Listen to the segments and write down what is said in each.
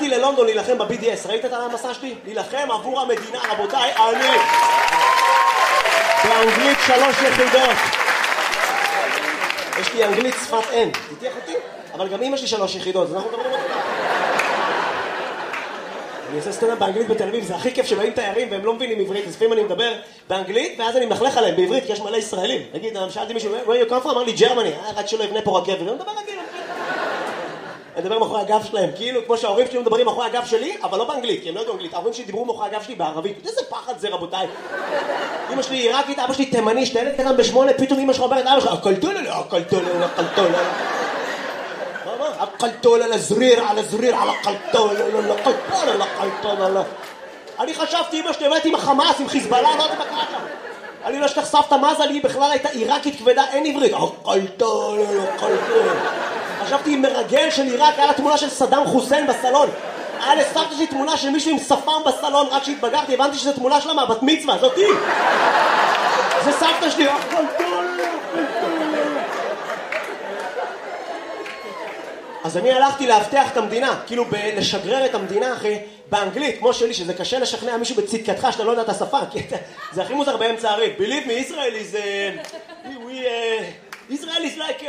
הלכתי ללונדון להילחם ב-BDS, ראית את המסע שלי? להילחם עבור המדינה, רבותיי, אני באנגלית 3 יחידות. יש לי אנגלית שפת אם, תתייח אותי? אבל גם אמא שלי 3 יחידות, אז אנחנו מדברים אותי. אני עושה סטנדאפ באנגלית בתל אביב, זה הכי כיף שבאים תיירים והם לא מבינים עברית, אז לפעמים אני מדבר באנגלית ואז אני מלכלך עליהם בעברית, כי יש מלא ישראלים. נגיד, שאלתי מישהו, where you come from? אמר לי, Germany, רק שלא יבנה פה רכבת, ואני מדבר רגיל. אני מדבר מאחורי הגב שלהם, כאילו כמו שההורים שלי מדברים מאחורי הגב שלי, אבל לא באנגלית, כי הם לא יודעים אנגלית. ההורים שלי דיברו מאחורי הגב שלי בערבית. איזה פחד זה, רבותיי. אמא שלי עיראקית, אבא שלי תימני, שתלד קטן ב8, פתאום אמא שלך אומרת, אבא שלך, הקלטול על הזריר, על הזריר, על הקלטול, על הקלטול. אני חשבתי, אמא שלי אומרת עם החמאס, עם חיזבאללה, לא יודעת מה קרה שם. אני לא אשכח סבתא מזה, היא בכלל הייתה עיראקית כבדה, אין עברית. הקלטול, הקלטול. חשבתי עם מרגל של עיראק, היה לה תמונה של סדאם חוסיין בסלון. היה לסבתא שלי תמונה של מישהו עם שפם בסלון, רק שהתבגרתי, הבנתי שזו תמונה שלה מהבת מצווה, זאתי. זה סבתא שלי, אז אני הלכתי להבטח את המדינה, כאילו לשגרר את המדינה אחי, באנגלית, כמו שלי, שזה קשה לשכנע מישהו בצדקתך שאתה לא יודע את השפה, כי זה הכי מוזר באמצע הריב. Believe me, Israel is... Israel is like...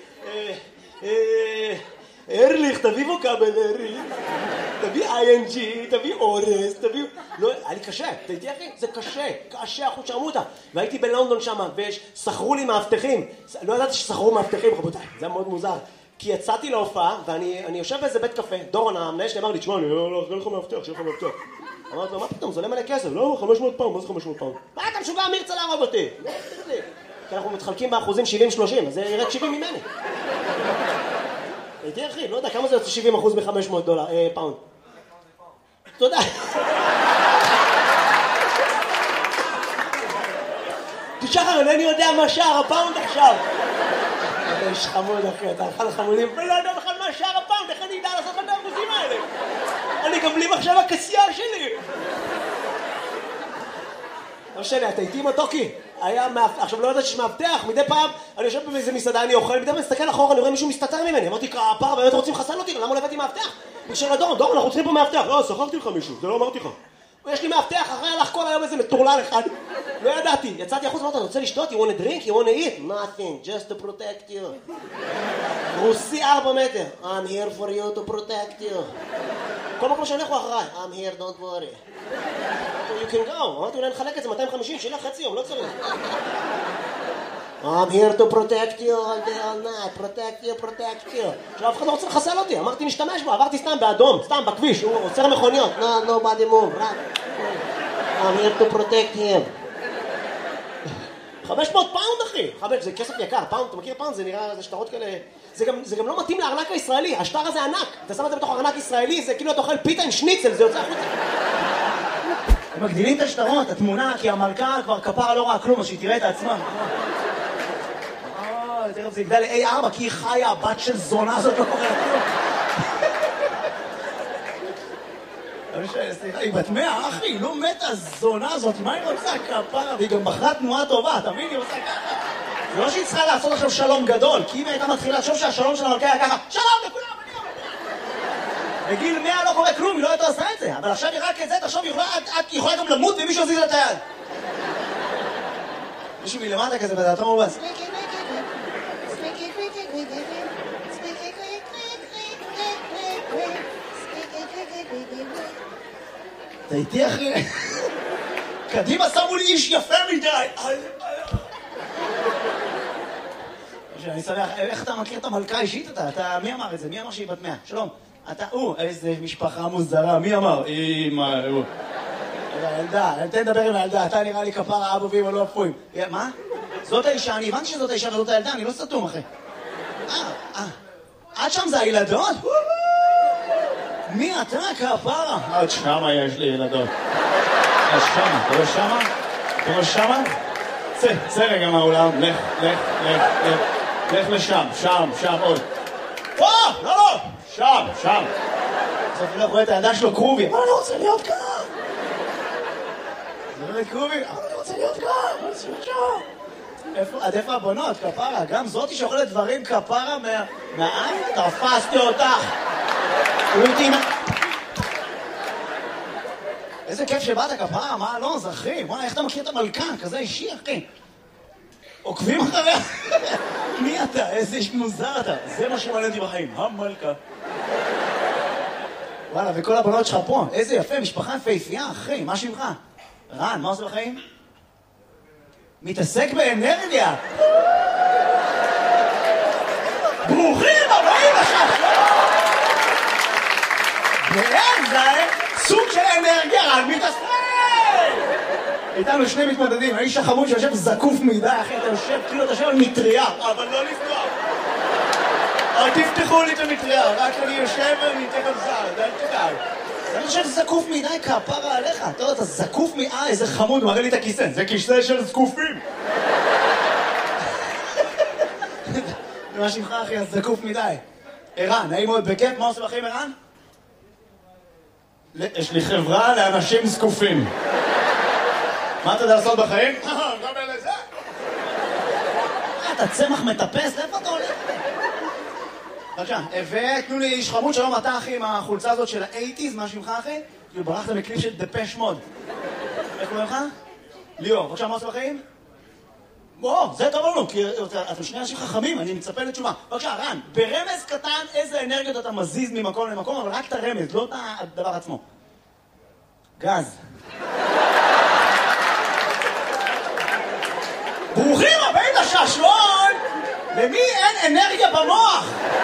ארליך, תביא ווקאבל ארליך, תביא ING, תביא אורס, תביא... לא, היה לי קשה, אתה איתי אחי? זה קשה, קשה, אחוז שרמוטה. והייתי בלונדון שם, ושכרו לי מאבטחים. לא ידעתי ששכרו מאבטחים, רבותיי, זה היה מאוד מוזר. כי יצאתי להופעה, ואני יושב באיזה בית קפה, דורון המנהל שלי אמר לי, תשמע, אני לא לך מאבטח, שיהיה לך מאבטח. אמרתי לו, מה פתאום, זה עולה מלא כסף, לא, 500 פאונד, מה זה 500 פאונד? מה אתה משוגע, מי ירצה להרוג אותי? כי אנחנו מתחלקים באחוזים 70-30, אז זה ירד 70 ממני. הייתי אחי, לא יודע, כמה זה יוצא 70% מ-500 פאונד? תודה. תשחר, אינני יודע מה שער הפאונד עכשיו. אתה איש חמוד אחי, אתה אכל חמודים, ולא יודע בכלל מה שער הפאונד, איך אני אדע לעשות את האחוזים האלה? אני גם בלי מחשב הכסייה שלי. לא משנה, אתה איתי מתוקי? עכשיו לא יודעת שיש מאבטח, מדי פעם אני יושב באיזה מסעדה, אני אוכל, מדי פעם מסתכל אחורה, אני רואה מישהו מסתתר ממני, אמרתי, כפר, באמת רוצים לחסל אותי, למה לא הבאתי מאבטח? בקשר לדורון, דורון, אנחנו צריכים פה מאבטח, לא, שכרתי לך מישהו, זה לא אמרתי לך. יש לי מאבטח, אחרי הלך כל היום איזה מטורלל אחד, לא ידעתי, יצאתי החוץ, אמרתי, אתה רוצה לשתות? You want a drink? You want to eat? Nothing, just to protect you. רוסי 4 מטר, I'm here for you to protect you. כל מקום שאני הולך הוא אחריי, I'm here, don't worry. You can go. אמרתי, אולי נחלק את זה 250, שילה חצי יום, לא צריך. I'm here to protect you all day, all night, protect you. עכשיו אף אחד לא רוצה לחסל אותי, אמרתי נשתמש בו, עברתי סתם באדום, סתם בכביש, הוא עוצר מכוניות. No, nobody move, right? I'm here to protect him. 500 פאונד אחי, זה כסף יקר, פאונד, אתה מכיר פאונד? זה נראה, זה שטרות כאלה, זה גם לא מתאים לארנק הישראלי, השטר הזה ענק, אתה שם את זה בתוך ארנק ישראלי, זה כאילו אתה אוכל פיתה עם שניצל, זה יוצא החוצה. הם מגדילים את השטרות, התמונה, כי המלכה כבר כפרה לא ראה כלום, אז שהיא תראה את עצמה. תראה, זה יגדל ל-A4, כי היא חיה, הבת של זונה הזאת לא קוראה כלום. סליחה, היא בת 100, אחי, היא לא מתה הזונה הזאת, מה היא רוצה כפרה? והיא גם בחרה תנועה טובה, תמיד היא רוצה ככה. זה לא שהיא צריכה לעשות עכשיו שלום גדול, כי אם היא הייתה מתחילה לחשוב שהשלום של המלכה היה ככה, שלום לכולם, אני אומר. בגיל 100 לא קורה כלום, היא לא הייתה עושה את זה, אבל עכשיו היא רק את זה, תחשוב, את יכולה גם למות ומישהו עזיז את היד. מישהו מלמטה כזה בדעתו מובס. אתה איתי אחרי? קדימה שמו לי איש יפה מדי. אני שמח, איך אתה מכיר את המלכה אישית אתה? מי אמר את זה? מי אמר שהיא בת 100? שלום. אתה, איזה משפחה מוזרה, מי אמר? אמא, הילדה, תן לדבר עם הילדה, אתה נראה לי כפרה אבו ואמא לא אפויים. מה? זאת האישה, אני הבנתי שזאת האישה וזאת הילדה, אני לא סתום אחי. עד שם זה הילדות? מי אתה כפרה? עד שמה יש לי ילדות. אז שמה, אתה רואה שמה? אתה רואה שמה? צא רגע מהאולם, לך לשם, שם, עוד. לא, שם. זאת לא רואה את הילדה שלו קרובי. אבל אני רוצה להיות כאן. זה לא קרובי, אבל אני רוצה להיות כאן. אני רוצה להיות שם. עד איפה הבנות, כפרה? גם זאתי שאוכלת דברים כפרה מהעין? תפסתי אותך. איזה כיף שבאת כפרה, מה לא, זה אחי, וואי, איך אתה מכיר את המלכה? כזה אישי, אחי. עוקבים אחריה? מי אתה? איזה איש מוזר אתה. זה מה שמעניין אותי בחיים, המלכה. וואלה, וכל הבנות שלך פה, איזה יפה, משפחה יפהפייה, אחי, מה שמך? רן, מה עושה בחיים? מתעסק באנרגיה. ברוכים הבאים עכשיו! זה סוג של אנרגיה, רן מתעסק! איתנו שני מתמודדים, האיש החמוד שיושב זקוף מדי, אחי, אתה יושב כאילו אתה יושב על מטריה, אבל לא לפתוח. אבל תפתחו לי את המטריה, רק אני יושב ואני אתן על זר, אל תדאג. אני חושב זקוף מדי, כפרה עליך, אתה יודע, אתה זקוף איזה חמוד, מראה לי את הכיסא, זה כיסא של זקופים. מה שמך אחי, אז זקוף מדי. ערן, נעים מאוד בכיף, מה עושה בחיים ערן? יש לי חברה לאנשים זקופים. מה אתה יודע לעשות בחיים? גם אלה זה. אתה צמח מטפס, איפה אתה הולך? בבקשה, ותנו לי איש חמוד, שלום אתה אחי עם החולצה הזאת של ה-80's, מה שמך אחי? כאילו ברחת מקליפ של דפש מוד. איך קוראים לך? ליאור, בבקשה, מה עושה בחיים? בוא, זה טוב לנו, כי אתם שני אנשים חכמים, אני מצפה לתשובה. בבקשה, רן, ברמז קטן איזה אנרגיות אתה מזיז ממקום למקום, אבל רק את הרמז, לא את הדבר עצמו. גז. ברוכים הבאים לשעשועון! למי אין אנרגיה במוח?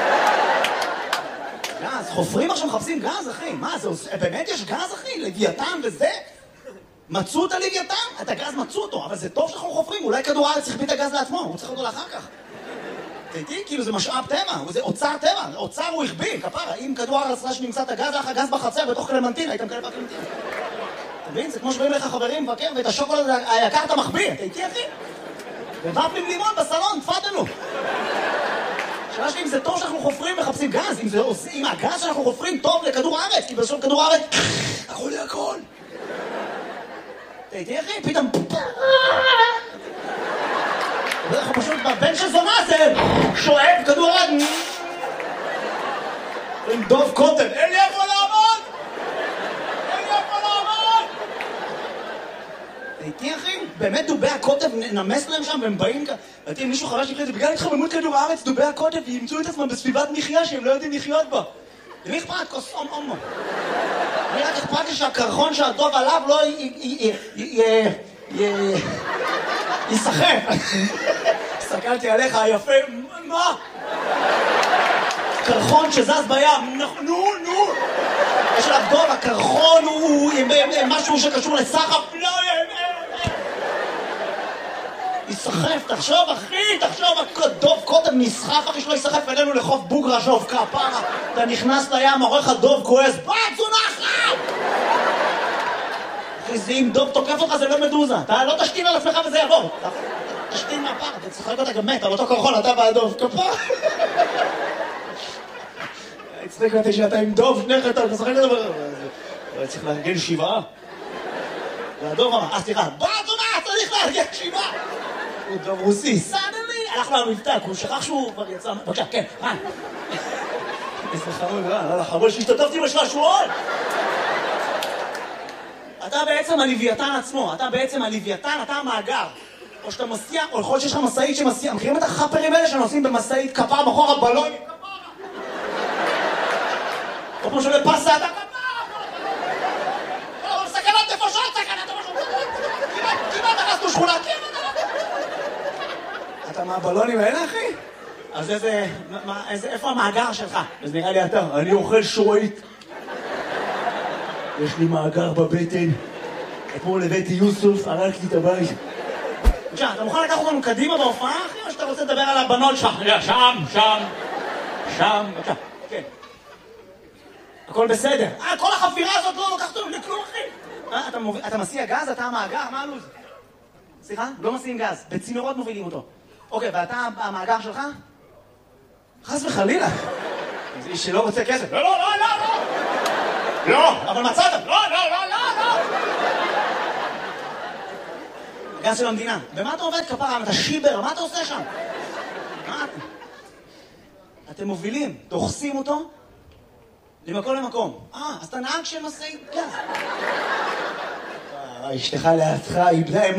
גז, חופרים עכשיו מחפשים גז, אחי. מה, זה באמת יש גז, אחי? לוויתן וזה? מצאו את הלוויתן? את הגז מצאו אותו, אבל זה טוב שאנחנו חופרים. אולי כדור הארץ החביא את הגז לעצמו, הוא צריך אותו לאחר כך. תראי, כאילו זה משאב טבע, זה אוצר טבע, אוצר הוא החביא, כפרה. אם כדור הארץ ראה שנמצא את הגז, היה גז בחצר בתוך קלמנטין, היית מקבל בקלמנטין. אתה מבין? זה כמו שבאים לך חברים מבקר ואת השוקולד היקר אתה מחביא. אתה איתי, אחי? וואפלים לימון בסלון, תפדלו. שאלה שלי אם זה טוב שאנחנו חופרים ומחפשים גז, אם הגז שאנחנו חופרים טוב לכדור הארץ, כי בסוף כדור הארץ, הכל יהיה הכל. תהייתי אחי, פתאום... אנחנו פשוט בבן של זונה זה שואב כדור הארץ. עם דוב קוטן, אין לי איפה לעמוד! אין לי איפה לעמוד! תהייתי אחי, באמת דובי הקוטב נמס להם שם והם באים כאן. ראיתי אם מישהו חרש נכנס, בגלל התחממות כדור הארץ, דובי הקוטב ימצאו את עצמם בסביבת מחיה שהם לא יודעים לחיות בה. למי אכפת? כוס אומו. אני רק אכפת לי שהקרחון שהדוב עליו לא יסחף. הסתכלתי עליך היפה, מה? קרחון שזז בים, נו. יש עליו דוב, הקרחון הוא משהו שקשור לסחף, לא יסחף, תחשוב אחי, דוב קודם נסחף אחי שלא יסחף אלינו לחוף בוגרה שוב כפרה. אתה נכנס לים, עורך הדוב כועס, תזונה אחת! אחי זה אם דוב תוקף אותך זה לא מדוזה, אתה לא תשתין על עצמך וזה יעבור. תשתין מהפר, אתה צחק אותה גם מת על אותו קרחון, אתה והדוב, כפרה. הצחיק אותי שאתה עם דוב, שניך אתה משחק את זה. צריך לארגן 7. והדוב אמר, סליחה, תזונה, צריך לארגן 7. הוא דוב רוסי, סדלי, הלכנו למבטא, הוא שכח שהוא כבר יצא... בבקשה, כן, רן. איזה חמוד, רן, חמוד שהשתתפתי בשעשועון. אתה בעצם הלוויתן עצמו, אתה המאגר. או שאתה מסיע, או יכול שיש לך מסעית שמסיע. מכירים את החפרים האלה שנוסעים במסעית כפרה מאחור הבלון? או כמו שעולה פסה, אתה כפרה! אבל סכנת נפשות, כמעט הרסנו שכונה, אתה מהבלונים האלה, אחי? אז איפה המאגר שלך? אז נראה לי אתה, אני אוכל שורית. יש לי מאגר בבטן. אתמול הבאתי יוסוף, הרקתי את הבית. בבקשה, אתה מוכן לקחת אותנו קדימה בהופעה, אחי? או שאתה רוצה לדבר על הבנות שלך? שם, בבקשה, כן. הכל בסדר. כל החפירה הזאת לא לוקחת אותנו לכלום, אחי. אתה מסיע גז, אתה המאגר, מה הלו"ז? סליחה? לא מסיעים גז, בצינורות מובילים אותו. אוקיי, ואתה המאגר שלך? חס וחלילה. זה איש שלא רוצה כסף. לא, אבל מצאת. לא. גז של המדינה. ומה אתה עובד כפרה? אתה שיבר, מה אתה עושה שם? מה אתה? אתם מובילים, דוחסים אותו ממקום למקום. אז אתה נהג של משאית גז. אשתך לידך איבדה אמון.